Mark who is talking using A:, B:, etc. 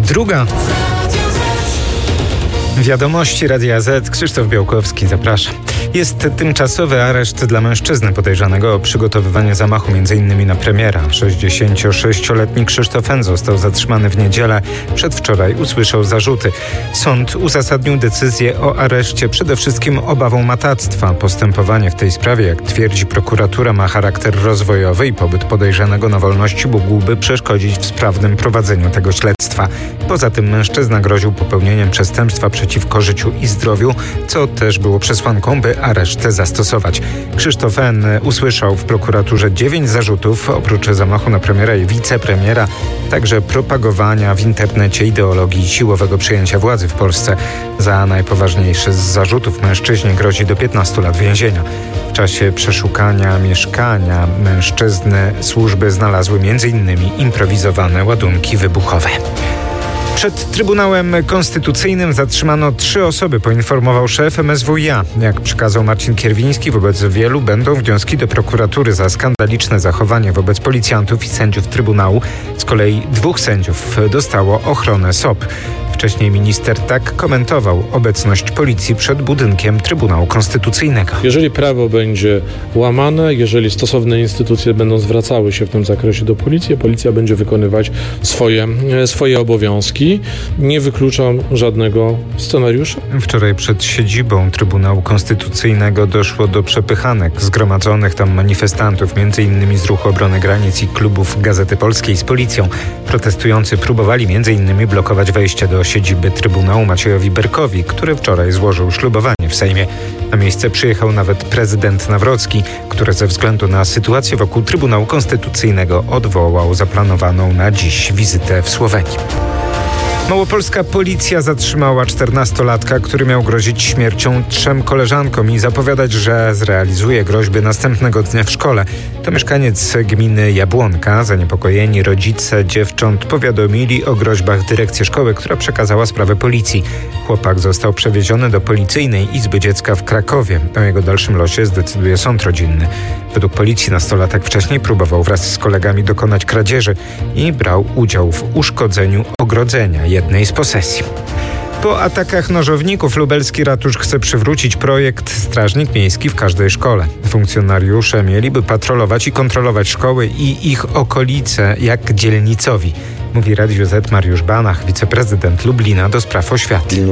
A: 2. Wiadomości Radia Z. Krzysztof Białkowski, zapraszam. Jest tymczasowy areszt dla mężczyzny podejrzanego o przygotowywanie zamachu m.in. na premiera. 66-letni Krzysztof N. został zatrzymany w niedzielę. Przedwczoraj usłyszał zarzuty. Sąd uzasadnił decyzję o areszcie przede wszystkim obawą matactwa. Postępowanie w tej sprawie, jak twierdzi prokuratura, ma charakter rozwojowy i pobyt podejrzanego na wolności mógłby przeszkodzić w sprawnym prowadzeniu tego śledztwa. Poza tym mężczyzna groził popełnieniem przestępstwa przeciwko życiu i zdrowiu, co też było przesłanką, by areszt zastosować. Krzysztof N. usłyszał w prokuraturze 9 zarzutów, oprócz zamachu na premiera i wicepremiera, także propagowania w internecie ideologii siłowego przejęcia władzy w Polsce. Za najpoważniejszy z zarzutów mężczyźnie grozi do 15 lat więzienia. W czasie przeszukania mieszkania mężczyzny służby znalazły m.in. improwizowane ładunki wybuchowe. Przed Trybunałem Konstytucyjnym zatrzymano 3 osoby, poinformował szef MSWiA. Jak przekazał Marcin Kierwiński, wobec wielu będą wnioski do prokuratury za skandaliczne zachowanie wobec policjantów i sędziów Trybunału. Z kolei 2 sędziów dostało ochronę SOP. Wcześniej minister tak komentował obecność policji przed budynkiem Trybunału Konstytucyjnego.
B: Jeżeli prawo będzie łamane, jeżeli stosowne instytucje będą zwracały się w tym zakresie do policji, policja będzie wykonywać swoje obowiązki. Nie wykluczam żadnego scenariusza.
A: Wczoraj przed siedzibą Trybunału Konstytucyjnego doszło do przepychanek zgromadzonych tam manifestantów, m.in. z Ruchu Obrony Granic i klubów Gazety Polskiej z policją. Protestujący próbowali m.in. blokować wejście do siedziby Trybunału Maciejowi Berkowi, który wczoraj złożył ślubowanie w Sejmie. Na miejsce przyjechał nawet prezydent Nawrocki, który ze względu na sytuację wokół Trybunału Konstytucyjnego odwołał zaplanowaną na dziś wizytę w Słowenii. Małopolska policja zatrzymała 14-latka, który miał grozić śmiercią 3 koleżankom i zapowiadać, że zrealizuje groźby następnego dnia w szkole. To mieszkaniec gminy Jabłonka. Zaniepokojeni rodzice dziewcząt powiadomili o groźbach dyrekcję szkoły, która przekazała sprawę policji. Chłopak został przewieziony do Policyjnej Izby Dziecka w Krakowie. O jego dalszym losie zdecyduje sąd rodzinny. Według policji nastolatek wcześniej próbował wraz z kolegami dokonać kradzieży i brał udział w uszkodzeniu ogrodzenia jednej z posesji. Po atakach nożowników lubelski ratusz chce przywrócić projekt Strażnik Miejski w każdej szkole. Funkcjonariusze mieliby patrolować i kontrolować szkoły i ich okolice jak dzielnicowi, mówi Radiu Z Mariusz Banach, wiceprezydent Lublina do spraw oświaty.